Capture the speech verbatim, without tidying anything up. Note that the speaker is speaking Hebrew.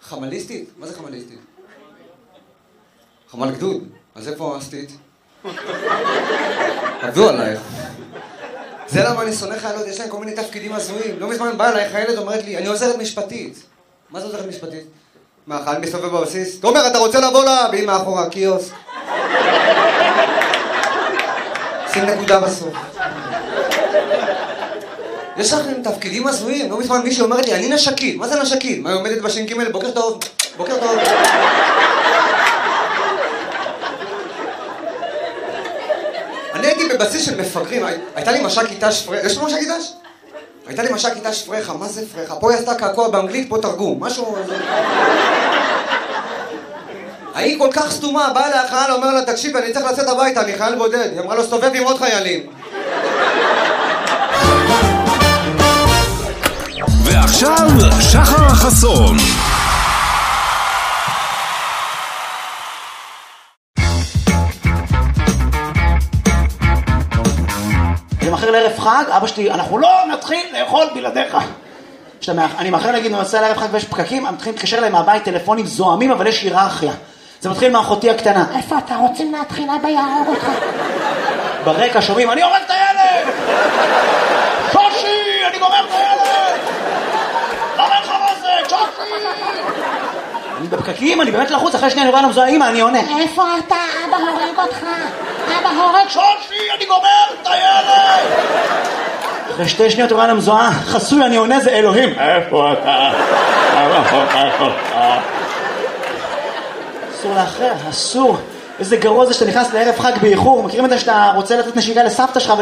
חמליסטית? מה זה חמליסטית? חמל גדוד. אז איפה עשתית? עבדו עלייך. זה למה אני שונא חיילות, יש להם כל מיני תפקידים הזויים. לא מזמן באה אליי חיילת ואומרת לי, אני עוזרת משפטית. מה זה עוזרת משפטית? מה, חייל מסתובב בבסיס? תומר, אתה רוצה לבוא לה? והיא מאחורה, קיוס. שים נקודה בסוף. יש לכם תפקידים הזויים. לא מזמן מישהי אומרת לי, אני נשקית. מה זה נשקית? מה, היא עומדת בש"ג? בוקר טוב. בוקר טוב. אני הייתי בבסיס של מפגרים, הייתה לי מש"ק כיתה שפרחה, יש לך מש"ק כיתה? הייתה לי מש"ק כיתה שפרחה, מה זה פרחה? פה היא עשתה קעקוע באנגלית, פה תרגום, משהו... היא כל כך סתומה, באה אליה החייל, אומר לה, תקשיב, אני צריך לצאת הביתה, אני חייל בודד. היא אמרה לו, סתובב עם עוד חיילים. ועכשיו, שחר חסון. אני מאחר לערב חג, אבא שלי, אנחנו לא נתחיל לאכול בלעדיך. אני מאחר להגיד, אני נוסע לערב חג ויש פקקים, הם מתחילים להתקשר להם מהבית טלפונים זוהמים, אבל יש היררכיה. זה מתחיל מאחותי הקטנה. איפה אתה רוצים להתחיל? אבא יהרוג אותך. ברקע שומעים, אני הורג את הילד! שושי, אני גומר את הילד! למה לך מה זה? שושי! אני בפקקים, אני באמת לחוץ, אחרי שנייה אני רואה להם זו אמא, אני עונה. איפה אתה? אבא הורג אותך. אבא הורג. שושי, אני גומר את הילד! אחרי שתי שניות הוא רואה להם זוהה, חסוי, אני עונה, זה אלוהים. איפה אתה? אסור לאחר, אסור. איזה גרוע זה שאתה נכנס לערב חג באיחור. מכירים את זה שאתה רוצה לתת נשיקה לסבתא שלך